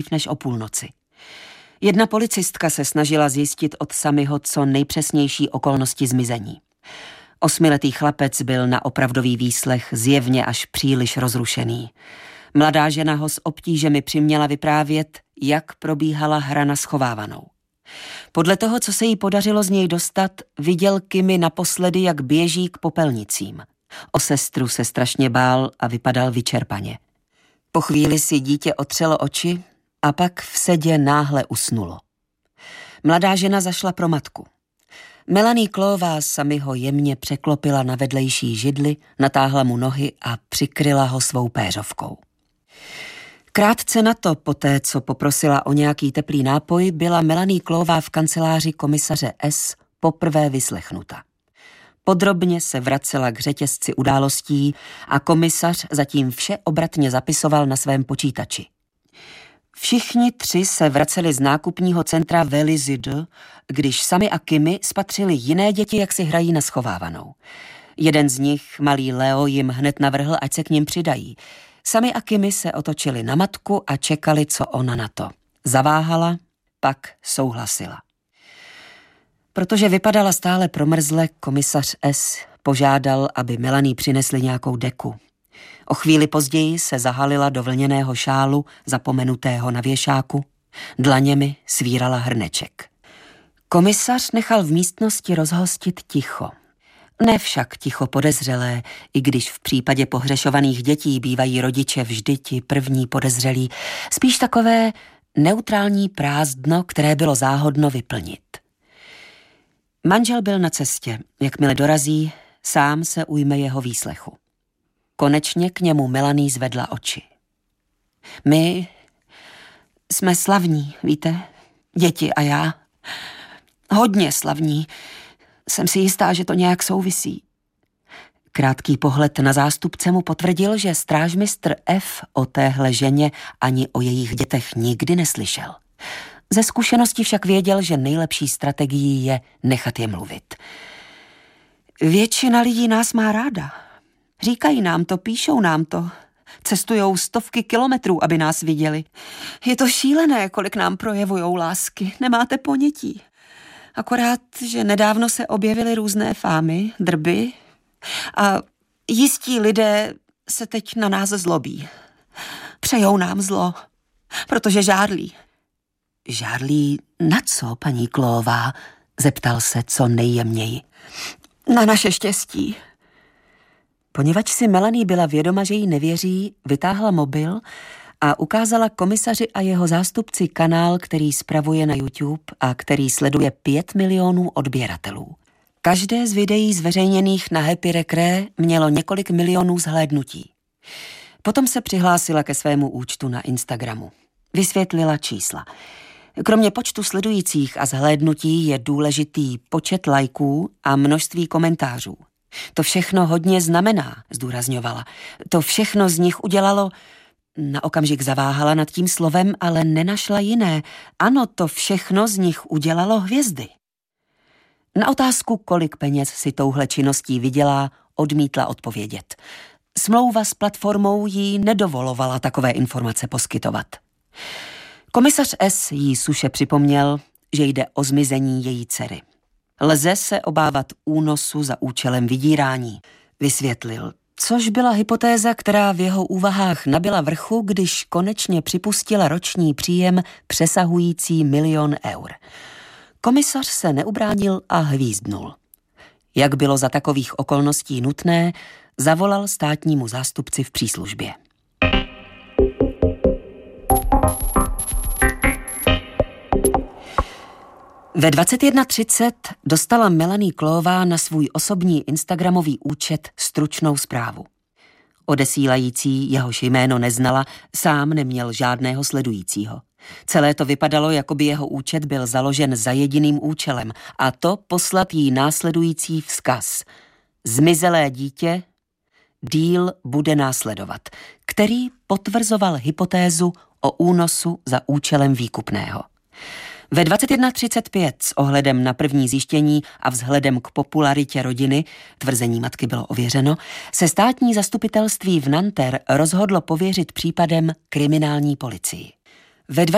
dřív než o půlnoci. Jedna policistka se snažila zjistit od Sammyho co nejpřesnější okolnosti zmizení. 8letý chlapec byl na opravdový výslech zjevně až příliš rozrušený. Mladá žena ho s obtížemi přiměla vyprávět, jak probíhala hra na schovávanou. Podle toho, co se jí podařilo z něj dostat, viděl Kimmy naposledy, jak běží k popelnicím. O sestru se strašně bál a vypadal vyčerpaně. Po chvíli si dítě otřelo oči a pak v sedě náhle usnulo. Mladá žena zašla pro matku. Melanie Clowová Sammyho jemně překlopila na vedlejší židli, natáhla mu nohy a přikryla ho svou péřovkou. Krátce na to, poté, co poprosila o nějaký teplý nápoj, byla Melanie Clowová v kanceláři komisaře S. poprvé vyslechnuta. Podrobně se vracela k řetězci událostí a komisař zatím vše obratně zapisoval na svém počítači. Všichni tři se vraceli z nákupního centra Velizide, když Sammy a Kimmy spatřili jiné děti, jak si hrají na schovávanou. Jeden z nich, malý Leo, jim hned navrhl, ať se k nim přidají. Sammy a Kimmy se otočili na matku a čekali, co ona na to. Zaváhala, pak souhlasila. Protože vypadala stále promrzle, komisař S. požádal, aby Melanie přinesli nějakou deku. O chvíli později se zahalila do vlněného šálu, zapomenutého na věšáku. Dlaněmi svírala hrneček. Komisař nechal v místnosti rozhostit ticho. Ne však ticho podezřelé, i když v případě pohřešovaných dětí bývají rodiče vždy ti první podezřelí, spíš takové neutrální prázdno, které bylo záhodno vyplnit. Manžel byl na cestě, jakmile dorazí, sám se ujme jeho výslechu. Konečně k němu Melanie zvedla oči. My jsme slavní, víte, děti a já. Hodně slavní. Jsem si jistá, že to nějak souvisí. Krátký pohled na zástupce mu potvrdil, že strážmistr F. o téhle ženě ani o jejich dětech nikdy neslyšel. Ze zkušenosti však věděl, že nejlepší strategií je nechat je mluvit. Většina lidí nás má ráda. Říkají nám to, píšou nám to. Cestujou stovky kilometrů, aby nás viděli. Je to šílené, kolik nám projevujou lásky. Nemáte ponětí. Akorát, že nedávno se objevily různé fámy, drby a jistí lidé se teď na nás zlobí. Přejou nám zlo, protože žárlí. Žárlí na co, paní Clowová? Zeptal se co nejjemněji. Na naše štěstí. Poněvadž si Melanie byla vědoma, že jí nevěří, vytáhla mobil a ukázala komisaři a jeho zástupci kanál, který spravuje na YouTube a který sleduje 5 milionů odběratelů. Každé z videí zveřejněných na Happy Recre mělo několik milionů zhlédnutí. Potom se přihlásila ke svému účtu na Instagramu. Vysvětlila čísla. Kromě počtu sledujících a zhlédnutí je důležitý počet lajků a množství komentářů. To všechno hodně znamená, zdůrazňovala. To všechno z nich udělalo... Na okamžik zaváhala nad tím slovem, ale nenašla jiné. Ano, to všechno z nich udělalo hvězdy. Na otázku, kolik peněz si touhle činností vydělá, odmítla odpovědět. Smlouva s platformou jí nedovolovala takové informace poskytovat. Komisař S. jí suše připomněl, že jde o zmizení její dcery. Lze se obávat únosu za účelem vydírání, vysvětlil. Což byla hypotéza, která v jeho úvahách nabyla vrchu, když konečně připustila roční příjem přesahující 1 000 000 eur. Komisař se neubránil a hvízdnul. Jak bylo za takových okolností nutné, zavolal státnímu zástupci v příslužbě. Ve 21:30 dostala Melanie Clowová na svůj osobní instagramový účet stručnou zprávu. Odesílající, jehož jméno neznala, sám neměl žádného sledujícího. Celé to vypadalo, jako by jeho účet byl založen za jediným účelem, a to poslat jí následující vzkaz. Zmizelé dítě, díl bude následovat, který potvrzoval hypotézu o únosu za účelem výkupného. Ve 21:35 s ohledem na první zjištění a vzhledem k popularitě rodiny, tvrzení matky bylo ověřeno, se státní zastupitelství v Nanterre rozhodlo pověřit případem kriminální policii. Ve